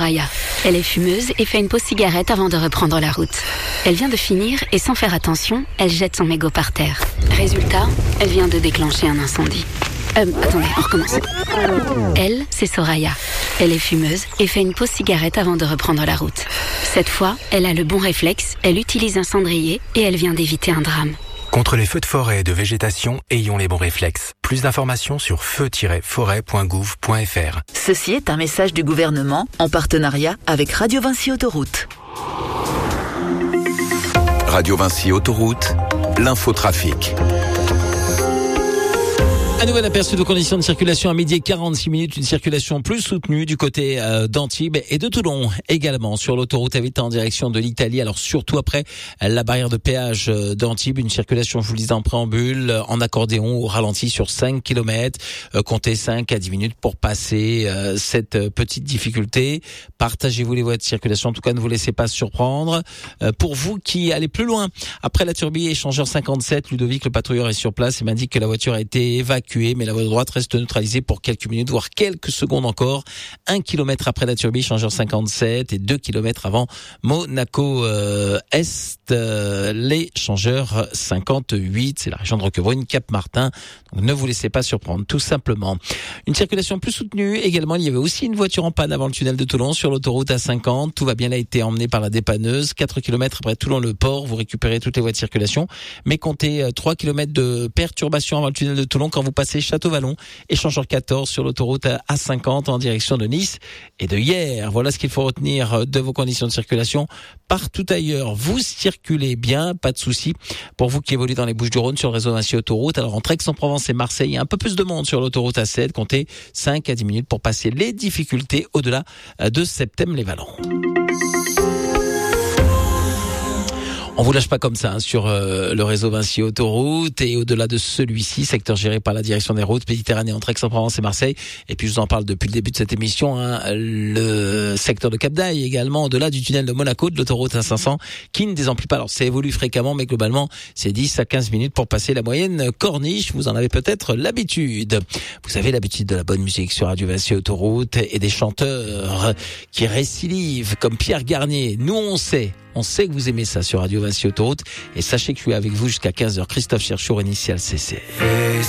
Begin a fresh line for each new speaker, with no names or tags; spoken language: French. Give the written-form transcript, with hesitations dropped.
Soraya. Elle est fumeuse et fait une pause cigarette avant de reprendre la route. Elle vient de finir et sans faire attention, elle jette son mégot par terre. Résultat, elle vient de déclencher un incendie. Attendez, on recommence. Elle, c'est Soraya. Elle est fumeuse et fait une pause cigarette avant de reprendre la route. Cette fois, elle a le bon réflexe, elle utilise un cendrier et elle vient d'éviter un drame.
Contre les feux de forêt et de végétation, ayons les bons réflexes. Plus d'informations sur feu-forêt.gouv.fr.
Ceci est un message du gouvernement en partenariat avec Radio Vinci Autoroute.
Radio Vinci Autoroute, l'infotrafic.
Un nouvel aperçu de vos conditions de circulation à 12h46, une circulation plus soutenue du côté d'Antibes et de Toulon également sur l'autoroute A8 en direction de l'Italie. Alors surtout après la barrière de péage d'Antibes, une circulation, je vous le disais en préambule, en accordéon au ralenti sur 5 km. Comptez 5 à 10 minutes pour passer cette petite difficulté. Partagez-vous les voies de circulation, en tout cas ne vous laissez pas surprendre. Pour vous qui allez plus loin, après la turbie échangeur 57, Ludovic le patrouilleur est sur place et m'indique que la voiture a été évacuée, mais la voie de droite reste neutralisée pour quelques minutes, voire quelques secondes encore. 1 kilomètre après la turbie, échangeur 57 et 2 kilomètres avant Monaco Est, l'échangeur 58. C'est la région de Roquebrune, Cap-Martin. Donc ne vous laissez pas surprendre, tout simplement. Une circulation plus soutenue également. Il y avait aussi une voiture en panne avant le tunnel de Toulon sur l'autoroute A50. Tout va bien, elle a été emmenée par la dépanneuse. 4 kilomètres après Toulon-le-Port, vous récupérez toutes les voies de circulation. Mais comptez 3 kilomètres de perturbation avant le tunnel de Toulon quand vous passez Château-Vallon, échangeur 14 sur l'autoroute A50 en direction de Nice et de Hyères. Voilà ce qu'il faut retenir de vos conditions de circulation. Partout ailleurs, vous circulez bien, pas de souci. Pour vous qui évoluez dans les Bouches-du-Rhône sur le réseau Vinci Autoroute, alors entre Aix-en-Provence et Marseille, il y a un peu plus de monde sur l'autoroute A7. Comptez 5 à 10 minutes pour passer les difficultés au-delà de Septem-les-Vallons. On vous lâche pas comme ça sur le réseau Vinci Autoroute et au-delà de celui-ci, secteur géré par la direction des routes Méditerranée entre Aix-en-Provence et Marseille. Et puis je vous en parle depuis le début de cette émission, le secteur de Cap d'Aille également, au-delà du tunnel de Monaco, de l'autoroute A500, qui ne désemplit pas. Alors ça évolue fréquemment, mais globalement c'est 10 à 15 minutes pour passer la moyenne corniche. Vous en avez peut-être l'habitude. Vous avez l'habitude de la bonne musique sur Radio Vinci Autoroute et des chanteurs qui récidivent comme Pierre Garnier. Nous on sait que vous aimez ça sur Radio Vinci Autoroute. Et sachez que je suis avec vous jusqu'à 15h. Christophe Cherchour, Initial CC.